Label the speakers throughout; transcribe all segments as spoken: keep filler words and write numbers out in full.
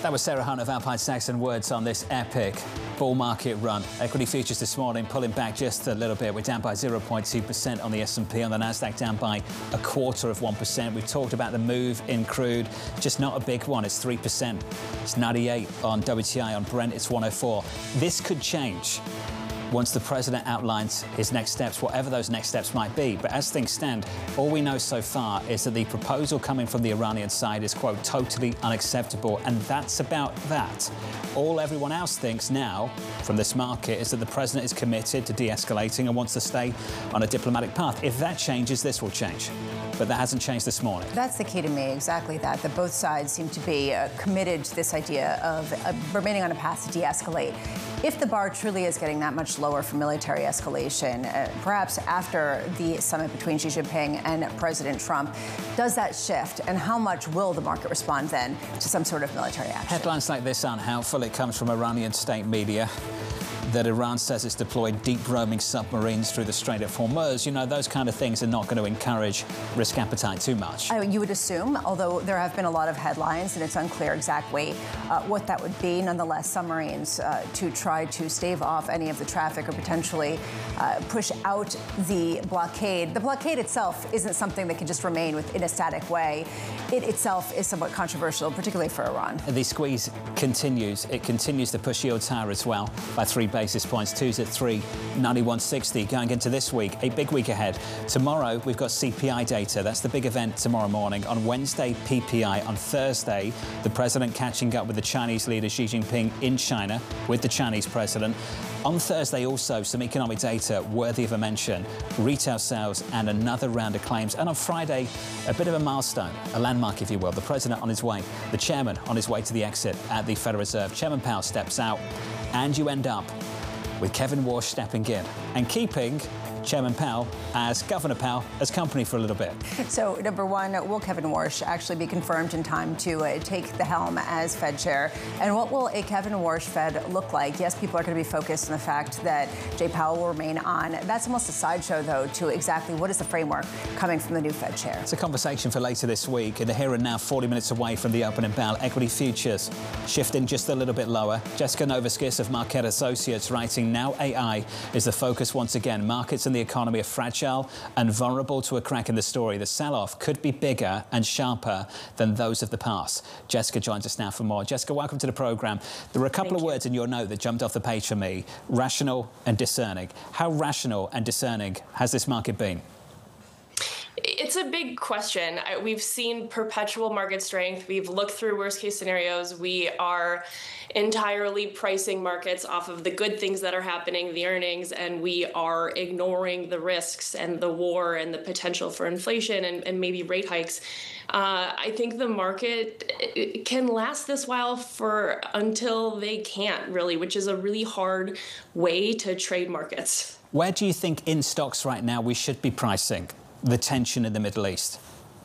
Speaker 1: That was Sarah Hunt of Alpine Saxon words on this epic bull market run. Equity futures this morning pulling back just a little bit. We're down by zero point two percent on the S and P, on the Nasdaq down by a quarter of one percent. We've talked about the move in crude, just not a big one. It's three percent. It's ninety-eight on W T I, on Brent it's one oh four. This could change once the president outlines his next steps, whatever those next steps might be. But as things stand, all we know so far is that the proposal coming from the Iranian side is, quote, totally unacceptable. And that's about that. All everyone else thinks now from this market is that the president is committed to de-escalating and wants to stay on a diplomatic path. If that changes, this will change. But that hasn't changed this morning.
Speaker 2: That's the key to me, exactly that, that both sides seem to be uh, committed to this idea of uh, remaining on a path to de-escalate. If the bar truly is getting that much lower for military escalation, uh, perhaps after the summit between Xi Jinping and President Trump, does that shift? And how much will the market respond then to some sort of military action?
Speaker 1: Headlines like this aren't helpful. It comes from Iranian state media that Iran says it's deployed deep roaming submarines through the Strait of Hormuz. You know, those kind of things are not going to encourage risk appetite too much.
Speaker 2: I mean, you would assume, although there have been a lot of headlines and it's unclear exactly uh, what that would be. Nonetheless, submarines uh, to try to stave off any of the traffic or potentially uh, push out the blockade. The blockade itself isn't something that can just remain within a static way. It itself is somewhat controversial, particularly for Iran.
Speaker 1: The squeeze continues. It continues to push yields higher as well by three basis points. Two's at three ninety-one sixty. Going into this week, a big week ahead. Tomorrow we've got C P I data. That's the big event tomorrow morning. On Wednesday, P P I. On Thursday, the president catching up with the Chinese leader Xi Jinping in China with the Chinese president. On Thursday also some economic data worthy of a mention, retail sales and another round of claims. And on Friday, a bit of a milestone, a landmark if you will. The president on his way, the chairman on his way to the exit at the Federal Reserve. Chairman Powell steps out and you end up with Kevin Warsh stepping in and keeping Chairman Powell as Governor Powell as company for a little bit.
Speaker 2: So, number one, will Kevin Warsh actually be confirmed in time to uh, take the helm as Fed chair? And what will a Kevin Warsh Fed look like? Yes, people are going to be focused on the fact that Jay Powell will remain on. That's almost a sideshow, though, to exactly what is the framework coming from the new Fed chair.
Speaker 1: It's a conversation for later this week. In the here and now, forty minutes away from the opening bell, equity futures shifting just a little bit lower. Jessica Novoskis of Marquette Associates writing, now A I is the focus once again. Markets and the economy are fragile and vulnerable to a crack in the story. The sell-off could be bigger and sharper than those of the past. Jessica joins us now for more. Jessica, welcome to the programme. There were a couple
Speaker 3: Thank
Speaker 1: of
Speaker 3: you.
Speaker 1: words in your note that jumped off the page for me. Rational and discerning. How rational and discerning has this market been?
Speaker 3: It's a big question. We've seen perpetual market strength. We've looked through worst case scenarios. We are entirely pricing markets off of the good things that are happening, the earnings, and we are ignoring the risks and the war and the potential for inflation and, and maybe rate hikes. Uh, I think the market can last this while for until they can't, really, which is a really hard way to trade markets.
Speaker 1: Where do you think in stocks right now we should be pricing the tension in the Middle East?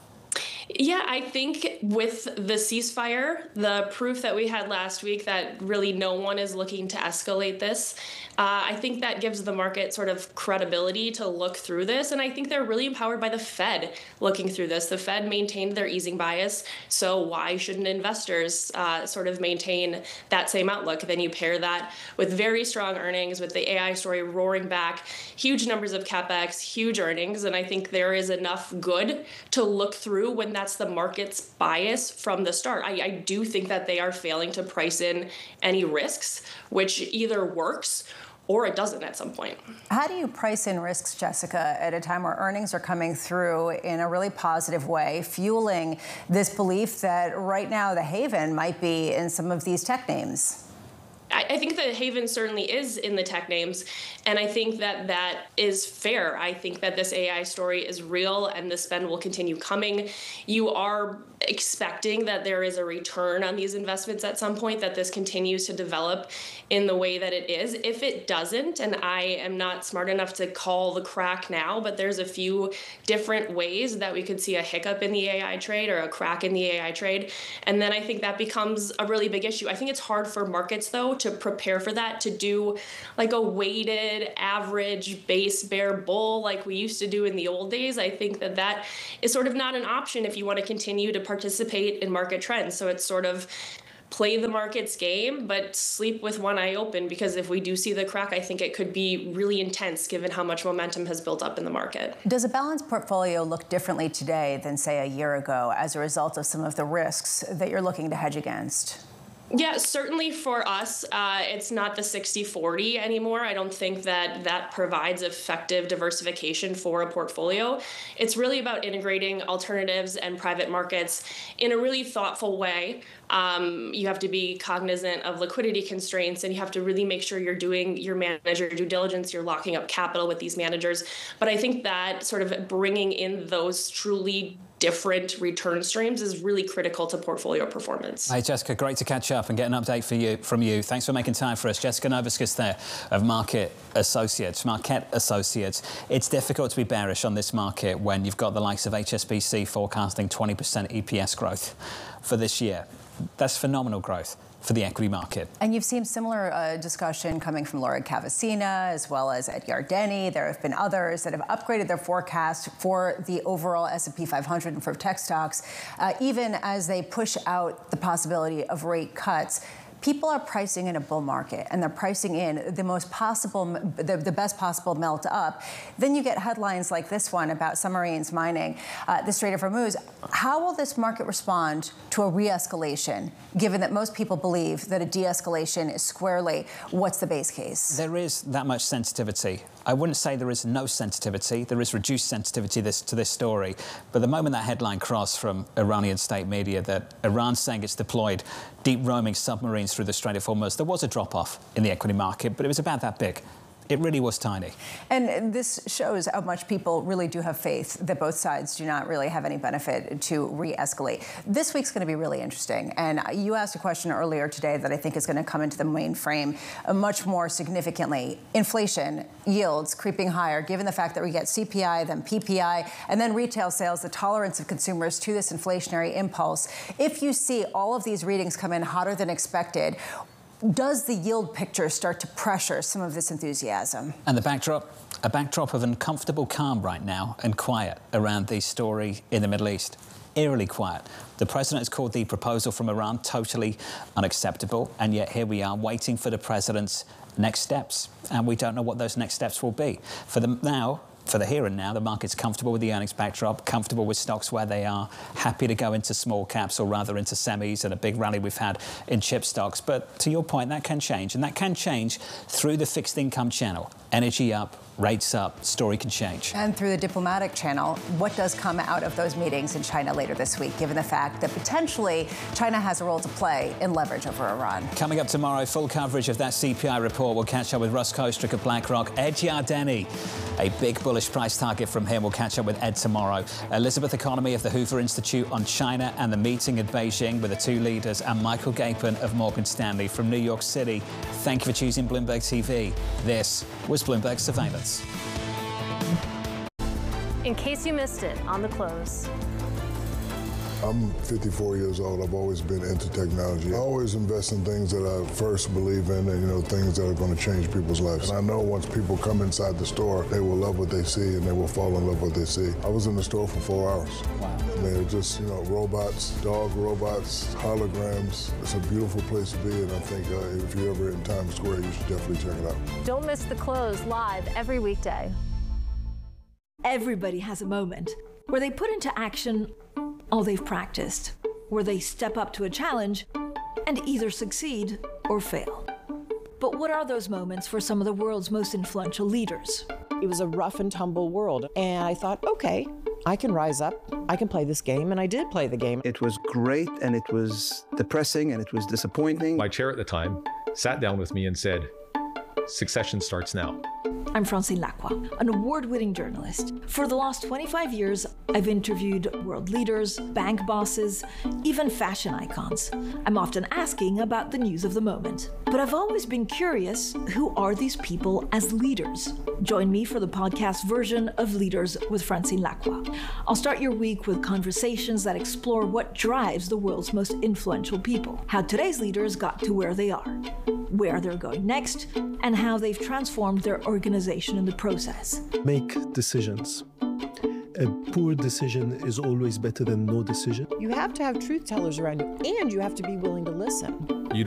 Speaker 3: Yeah, I think with the ceasefire, the proof that we had last week that really no one is looking to escalate this, uh, I think that gives the market sort of credibility to look through this. And I think they're really empowered by the Fed looking through this. The Fed maintained their easing bias, so why shouldn't investors uh, sort of maintain that same outlook? Then you pair that with very strong earnings, with the A I story roaring back, huge numbers of CapEx, huge earnings, and I think there is enough good to look through when that's the market's bias from the start. I, I do think that they are failing to price in any risks, which either works or it doesn't at some point.
Speaker 2: How do you price in risks, Jessica, at a time where earnings are coming through in a really positive way, fueling this belief that right now the haven might be in some of these tech names?
Speaker 3: I think the haven certainly is in the tech names, and I think that that is fair. I think that this A I story is real, and the spend will continue coming. You are expecting that there is a return on these investments at some point, that this continues to develop in the way that it is. If it doesn't, and I am not smart enough to call the crack now, but there's a few different ways that we could see a hiccup in the A I trade or a crack in the A I trade, and then I think that becomes a really big issue. I think it's hard for markets, though, to prepare for that, to do like a weighted average base bear bull like we used to do in the old days. I think that that is sort of not an option if you want to continue to participate in market trends. So it's sort of play the market's game, but sleep with one eye open, because if we do see the crack, I think it could be really intense given how much momentum has built up in the market.
Speaker 2: Does a balanced portfolio look differently today than, say, a year ago as a result of some of the risks that you're looking to hedge against?
Speaker 3: Yeah, certainly for us, uh, it's not the sixty forty anymore. I don't think that that provides effective diversification for a portfolio. It's really about integrating alternatives and private markets in a really thoughtful way. Um, you have to be cognizant of liquidity constraints, and you have to really make sure you're doing your manager due diligence, you're locking up capital with these managers. But I think that sort of bringing in those truly different return streams is really critical to portfolio performance.
Speaker 1: Hey, Jessica, great to catch up and get an update for you from you. Thanks for making time for us. Jessica Novoskus there of Market Associates, Marquette Associates. It's difficult to be bearish on this market when you've got the likes of H S B C forecasting twenty percent E P S growth for this year. That's phenomenal growth for the equity market.
Speaker 2: And you've seen similar uh, discussion coming from Laura Cavacina as well as Ed Yardeni. There have been others that have upgraded their forecast for the overall S and P five hundred and for tech stocks, uh, even as they push out the possibility of rate cuts. People are pricing in a bull market, and they're pricing in the most possible, the, the best possible melt up. Then you get headlines like this one about submarines mining uh, the Strait of Hormuz. How will this market respond to a re-escalation, given that most people believe that a de-escalation is squarely what's the base case?
Speaker 1: There is that much sensitivity. I wouldn't say there is no sensitivity. There is reduced sensitivity this, to this story. But the moment that headline crossed from Iranian state media that Iran's saying it's deployed deep roaming submarines through the Strait of Hormuz, there was a drop-off in the equity market, but it was about that big. It really was tiny.
Speaker 2: And this shows how much people really do have faith that both sides do not really have any benefit to re-escalate. This week's going to be really interesting. And you asked a question earlier today that I think is going to come into the mainframe uh, much more significantly. Inflation, yields creeping higher, given the fact that we get C P I, then P P I, and then retail sales, the tolerance of consumers to this inflationary impulse. If you see all of these readings come in hotter than expected, does the yield picture start to pressure some of this enthusiasm?
Speaker 1: And the backdrop, a backdrop of uncomfortable calm right now and quiet around the story in the Middle East. Eerily quiet. The president has called the proposal from Iran totally unacceptable, and yet here we are waiting for the president's next steps. And we don't know what those next steps will be. For them now, for the here and now, the market's comfortable with the earnings backdrop, comfortable with stocks where they are, happy to go into small caps or rather into semis and a big rally we've had in chip stocks. But to your point, that can change, and that can change through the fixed income channel. Energy up, rates up, story can change.
Speaker 2: And through the diplomatic channel, what does come out of those meetings in China later this week, given the fact that potentially China has a role to play in leverage over Iran?
Speaker 1: Coming up tomorrow, full coverage of that C P I report. We'll catch up with Russ Kostrick of BlackRock. Ed Yardeni, a big bullish price target from him. We'll catch up with Ed tomorrow. Elizabeth Economy of the Hoover Institute on China and the meeting in Beijing with the two leaders, and Michael Gapin of Morgan Stanley from New York City. Thank you for choosing Bloomberg T V. This was Bloomberg Surveillance.
Speaker 4: In case you missed it, on the close.
Speaker 5: I'm fifty-four years old. I've always been into technology. I always invest in things that I first believe in, and you know, things that are going to change people's lives. And I know once people come inside the store, they will love what they see and they will fall in love with what they see. I was in the store for four hours. Wow. And they were just, you know, robots, dog robots, holograms. It's a beautiful place to be, and I think uh, if you're ever in Times Square, you should definitely check it out.
Speaker 4: Don't miss the close live every weekday.
Speaker 6: Everybody has a moment where they put into action all they've practiced, where they step up to a challenge and either succeed or fail. But what are those moments for some of the world's most influential leaders?
Speaker 7: It was a rough and tumble world, and I thought, okay, I can rise up, I can play this game, and I did play the game.
Speaker 8: It was great, and it was depressing, and it was disappointing.
Speaker 9: My chair at the time sat down with me and said, succession starts now.
Speaker 6: I'm Francine Lacqua, an award-winning journalist. For the last twenty-five years, I've interviewed world leaders, bank bosses, even fashion icons. I'm often asking about the news of the moment. But I've always been curious, who are these people as leaders? Join me for the podcast version of Leaders with Francine Lacqua. I'll start your week with conversations that explore what drives the world's most influential people, how today's leaders got to where they are, where they're going next, and how they've transformed their organization in the process.
Speaker 10: Make decisions a poor decision is always better than no decision.
Speaker 7: You have to have truth tellers around you, and you have to be willing to listen.